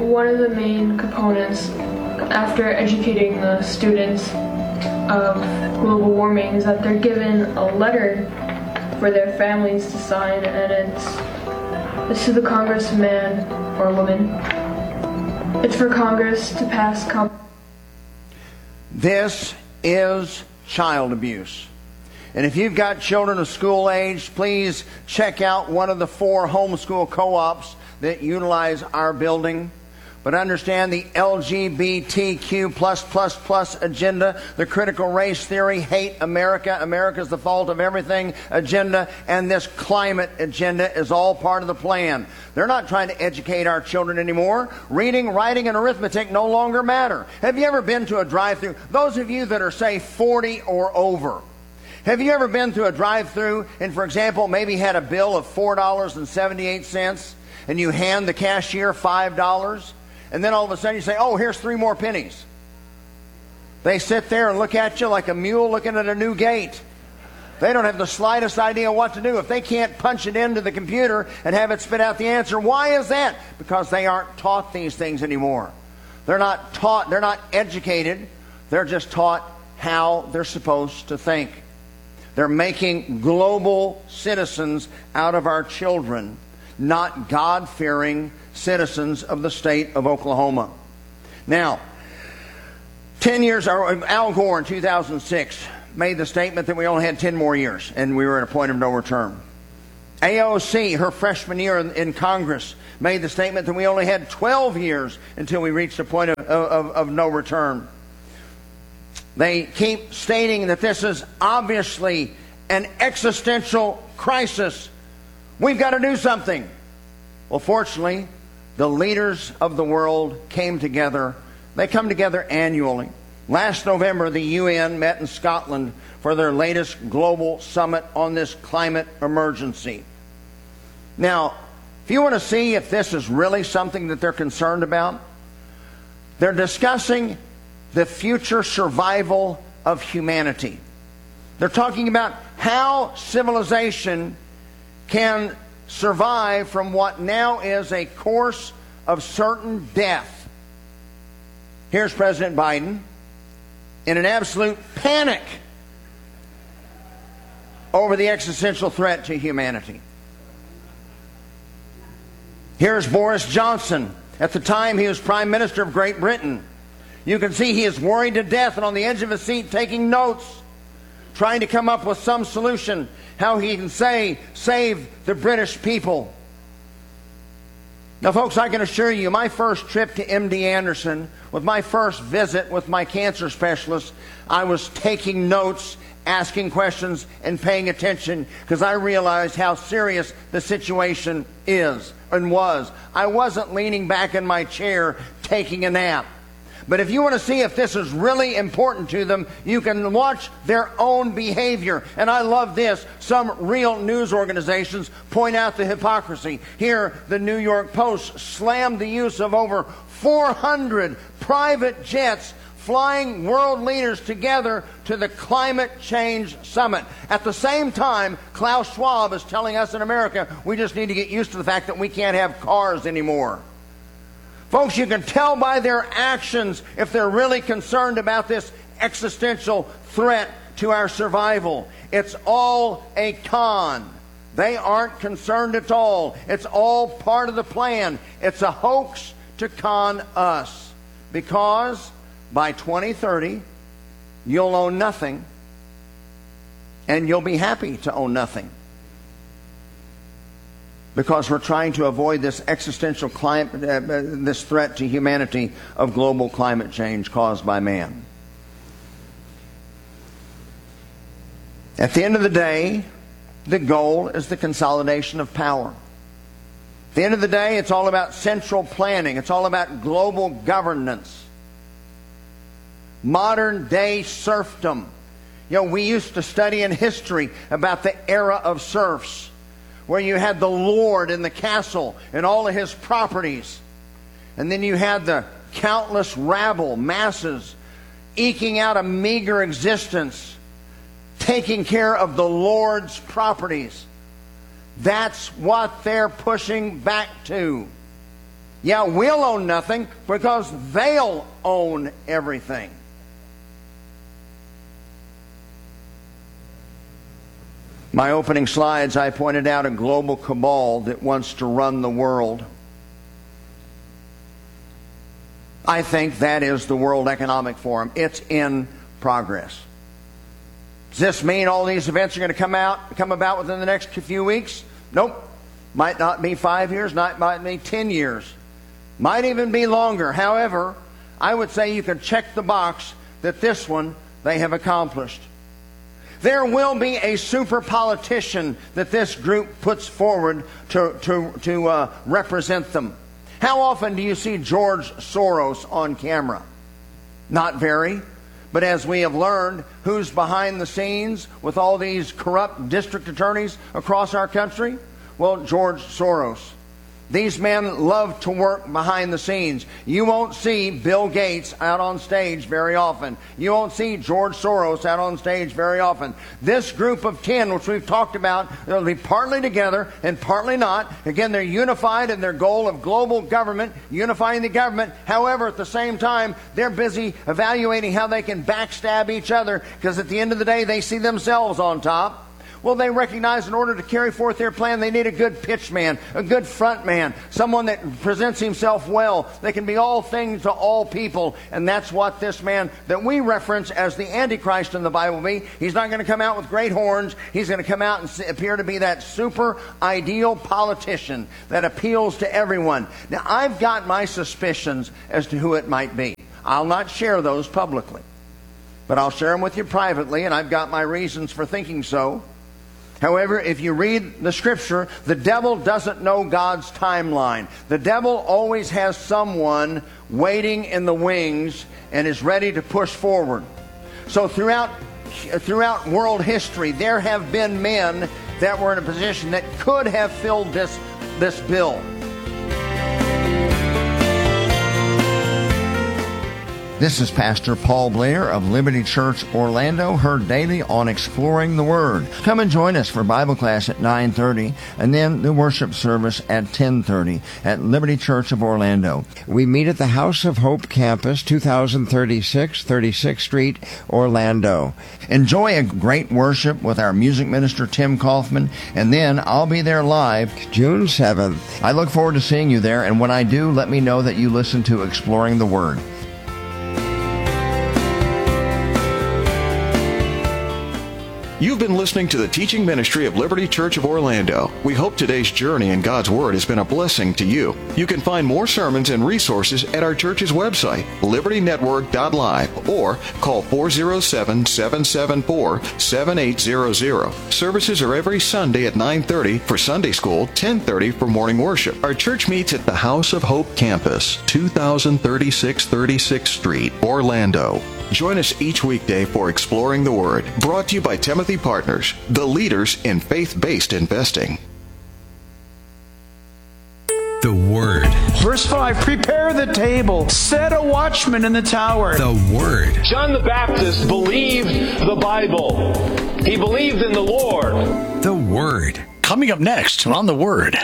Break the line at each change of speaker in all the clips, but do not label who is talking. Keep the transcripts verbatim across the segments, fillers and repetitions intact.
one of the main components after educating the students of global warming is that they're given a letter for their families to sign, and it's it's to the congressman or woman. It's for Congress to pass comp-
This is child abuse. And if you've got children of school age, please check out one of the four homeschool co-ops that utilize our building. But understand the L G B T Q plus plus plus agenda, the critical race theory, hate America, America's the fault of everything agenda, and this climate agenda is all part of the plan. They're not trying to educate our children anymore. Reading, writing, and arithmetic no longer matter. Have you ever been to a drive-thru? Those of you that are, say, forty or over, have you ever been to a drive-thru and, for example, maybe had a bill of four dollars and seventy-eight cents and you hand the cashier five dollars? And then all of a sudden you say, oh, here's three more pennies. They sit there and look at you like a mule looking at a new gate. They don't have the slightest idea what to do. If they can't punch it into the computer and have it spit out the answer, why is that? Because they aren't taught these things anymore. They're not taught, they're not educated. They're just taught how they're supposed to think. They're making global citizens out of our children, not God-fearing citizens of the state of Oklahoma. Now, ten years, or Al Gore in two thousand six made the statement that we only had ten more years and we were at a point of no return. A O C, her freshman year in, in Congress, made the statement that we only had twelve years until we reached a point of, of, of no return. They keep stating that this is obviously an existential crisis. We've got to do something. Well, fortunately, the leaders of the world came together. They come together annually. Last November, the U N met in Scotland for their latest global summit on this climate emergency. Now, if you want to see if this is really something that they're concerned about, they're discussing the future survival of humanity. They're talking about how civilization can survive from what now is a course of certain death. Here's President Biden in an absolute panic over the existential threat to humanity. Here's Boris Johnson. At the time he was Prime Minister of Great Britain. You can see he is worried to death and on the edge of his seat taking notes, trying to come up with some solution, how he can say, save the British people. Now, folks, I can assure you, my first trip to M D Anderson, with my first visit with my cancer specialist, I was taking notes, asking questions, and paying attention because I realized how serious the situation is and was. I wasn't leaning back in my chair taking a nap. But if you want to see if this is really important to them, you can watch their own behavior. And I love this. Some real news organizations point out the hypocrisy. Here, the New York Post slammed the use of over four hundred private jets flying world leaders together to the climate change summit. At the same time, Klaus Schwab is telling us in America, we just need to get used to the fact that we can't have cars anymore. Folks, you can tell by their actions if they're really concerned about this existential threat to our survival. It's all a con. They aren't concerned at all. It's all part of the plan. It's a hoax to con us. Because by twenty thirty, you'll own nothing, and you'll be happy to own nothing. Because we're trying to avoid this existential climate, uh, this threat to humanity of global climate change caused by man. At the end of the day, the goal is the consolidation of power. At the end of the day, it's all about central planning. It's all about global governance. Modern day serfdom. You know, we used to study in history about the era of serfs, where you had the lord in the castle and all of his properties. And then you had the countless rabble, masses, eking out a meager existence, taking care of the lord's properties. That's what they're pushing back to. Yeah, we'll own nothing because they'll own everything. My opening slides, I pointed out a global cabal that wants to run the world. I think that is the World Economic Forum. It's in progress. Does this mean all these events are going to come out, come about within the next few weeks? Nope. Might not be five years, not, might be ten years. Might even be longer. However, I would say you can check the box that this one they have accomplished. There will be a super politician that this group puts forward to, to, to uh, represent them. How often do you see George Soros on camera? Not very. But as we have learned, who's behind the scenes with all these corrupt district attorneys across our country? Well, George Soros. These men love to work behind the scenes. You won't see Bill Gates out on stage very often. You won't see George Soros out on stage very often. This group of ten, which we've talked about, they'll be partly together and partly not. Again, they're unified in their goal of global government, unifying the government. However, at the same time, they're busy evaluating how they can backstab each other, because at the end of the day, they see themselves on top. Well, they recognize in order to carry forth their plan, they need a good pitch man, a good front man, someone that presents himself well. They can be all things to all people, and that's what this man that we reference as the Antichrist in the Bible be. He's not going to come out with great horns. He's going to come out and appear to be that super ideal politician that appeals to everyone. Now, I've got my suspicions as to who it might be. I'll not share those publicly, but I'll share them with you privately, and I've got my reasons for thinking so. However, if you read the Scripture, the devil doesn't know God's timeline. The devil always has someone waiting in the wings and is ready to push forward. So throughout, throughout world history, there have been men that were in a position that could have filled this, this bill. This is Pastor Paul Blair of Liberty Church Orlando, heard daily on Exploring the Word. Come and join us for Bible class at nine thirty and then the worship service at ten thirty at Liberty Church of Orlando. We meet at the House of Hope campus, two thousand thirty-six, thirty-sixth Street, Orlando. Enjoy a great worship with our music minister, Tim Kaufman, and then I'll be there live June seventh. I look forward to seeing you there, and when I do, let me know that you listen to Exploring the Word.
You've been listening to the teaching ministry of Liberty Church of Orlando. We hope today's journey in God's Word has been a blessing to you. You can find more sermons and resources at our church's website, liberty network dot live, or call four oh seven, seven seven four, seven eight zero zero. Services are every Sunday at nine thirty for Sunday school, ten thirty for morning worship. Our church meets at the House of Hope campus, two thousand thirty-six thirty-sixth Street, Orlando. Join us each weekday for Exploring the Word, brought to you by Timothy Partners, the leaders in faith-based investing.
The Word.
Verse five, prepare the table, set a watchman in the tower.
The Word.
John the Baptist believed the Bible. He believed in the Lord.
The Word.
Coming up next on The Word.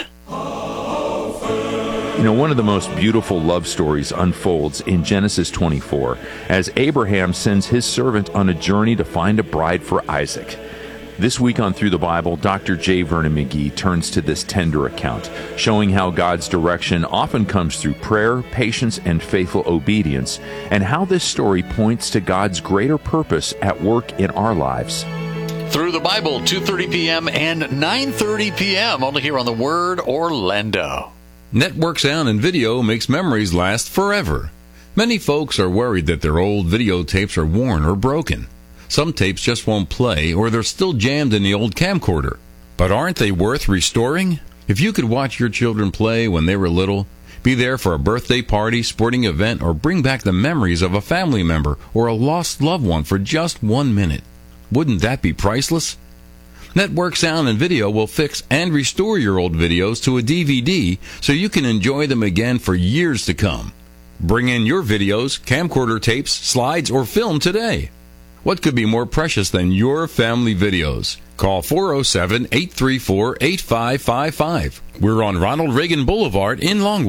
You know, one of the most beautiful love stories unfolds in Genesis twenty-four as Abraham sends his servant on a journey to find a bride for Isaac. This week on Through the Bible, Doctor J. Vernon McGee turns to this tender account, showing how God's direction often comes through prayer, patience, and faithful obedience, and how this story points to God's greater purpose at work in our lives.
Through the Bible, two thirty p.m. and nine thirty p.m. only here on The Word Orlando.
Network sound and video makes memories last forever. Many folks are worried that their old videotapes are worn or broken. Some tapes just won't play, or they're still jammed in the old camcorder. But aren't they worth restoring? If you could watch your children play when they were little, be there for a birthday party, sporting event, or bring back the memories of a family member or a lost loved one for just one minute, wouldn't that be priceless? Network Sound and Video will fix and restore your old videos to a D V D so you can enjoy them again for years to come. Bring in your videos, camcorder tapes, slides, or film today. What could be more precious than your family videos? Call four oh seven, eight three four, eight five five five. We're on Ronald Reagan Boulevard in Longwood.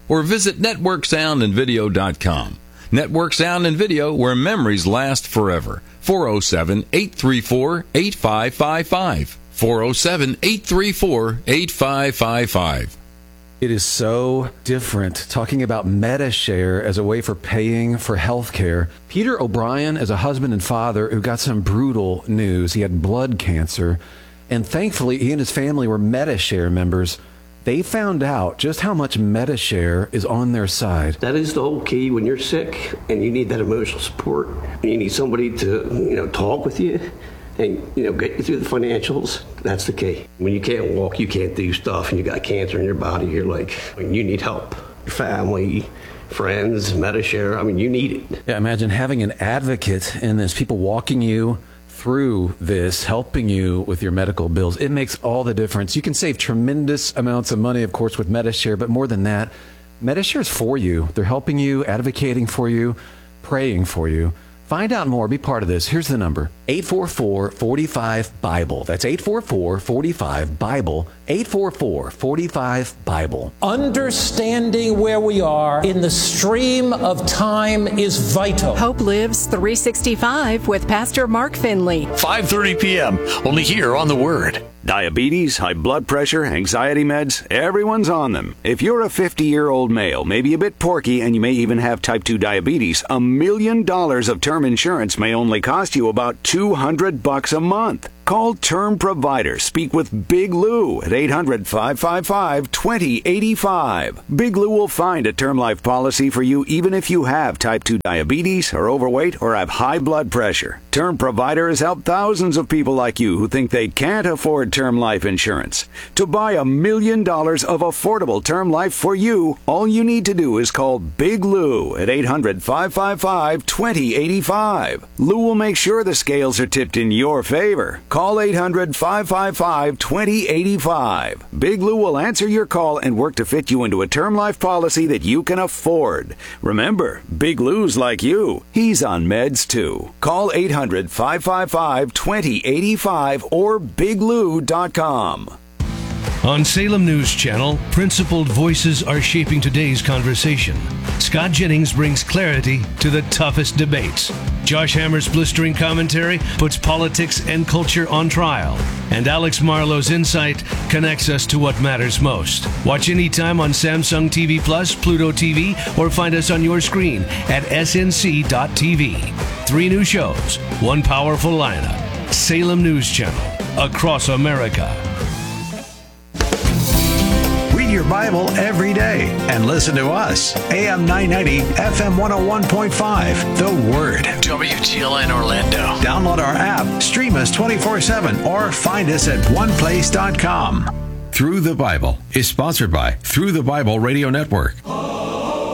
or visit network sound and video dot com. Network Sound and Video, where memories last forever. four oh seven, eight three four, eight five five five. four oh seven, eight three four, eight five five five.
It is so different talking about MediShare as a way for paying for health care. Peter O'Brien is a husband and father who got some brutal news. He had blood cancer, and thankfully he and his family were MediShare members. They found out just how much MediShare is on their side.
That is the whole key when you're sick and you need that emotional support. You need somebody to, you know, talk with you and, you know, get you through the financials. That's the key. When you can't walk, you can't do stuff, and you got cancer in your body, you're like, I mean, you need help. Your family, friends, MediShare, I mean, you need it.
Yeah, imagine having an advocate in this, people walking you through this, helping you with your medical bills. It makes all the difference. You can save tremendous amounts of money, of course, with MediShare, but more than that, MediShare is for you. They're helping you, advocating for you, praying for you. Find out more. Be part of this. Here's the number. eight four four, four five, BIBLE. That's eight four four, four five, BIBLE. eight four four, four five, BIBLE.
Understanding where we are in the stream of time is vital.
Hope Lives three sixty-five with Pastor Mark Finley.
five thirty p.m. only here on The Word.
Diabetes, high blood pressure, anxiety meds, everyone's on them. If you're a fifty-year-old male, maybe a bit porky, and you may even have type two diabetes, a million dollars of term insurance may only cost you about two hundred bucks a month. Call Term Provider. Speak with Big Lou at eight hundred, five five five, two oh eight five. Big Lou will find a term life policy for you even if you have type two diabetes, are overweight, or have high blood pressure. Term Provider has helped thousands of people like you who think they can't afford term life insurance. To buy a million dollars of affordable term life for you, all you need to do is call Big Lou at eight hundred, five five five, two oh eight five. Lou will make sure the scales are tipped in your favor. Call eight hundred, five five five, two oh eight five. Big Lou will answer your call and work to fit you into a term life policy that you can afford. Remember, Big Lou's like you. He's on meds too. Call eight hundred, five five five, two oh eight five or big lou dot com.
On Salem News Channel, principled voices are shaping today's conversation. Scott Jennings brings clarity to the toughest debates. Josh Hammer's blistering commentary puts politics and culture on trial. And Alex Marlowe's insight connects us to what matters most. Watch anytime on Samsung T V Plus, Pluto T V, or find us on your screen at S N C dot T V. Three new shows, one powerful lineup. Salem News Channel, across America.
Read your Bible every day and listen to us. A M nine ninety, F M one oh one point five. The Word.
W G L N Orlando.
Download our app, stream us twenty-four seven, or find us at one place dot com.
Through the Bible is sponsored by Through the Bible Radio Network.